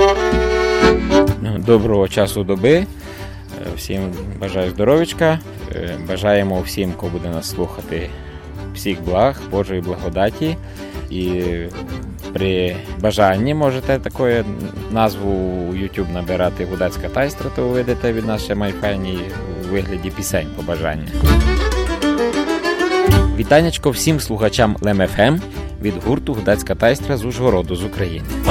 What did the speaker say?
Доброго часу доби. Всім бажаю здоров'ячка. Бажаємо всім, хто буде нас слухати, всіх благ, Божої благодаті. І при бажанні можете таку назву у YouTube набирати «Гудацька тайстра», то ви видите від нас ще майфайні у вигляді пісень побажання. Вітанечко всім слухачам Лем ФМ від гурту «Гудацька тайстра» з Ужгороду, з України.